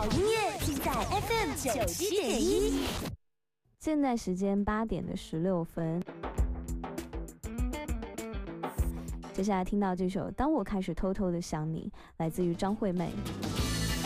音乐尽在 FM97.1。 现在时间8:16。接下来听到这首《当我开始偷偷的想你》，来自于张惠妹。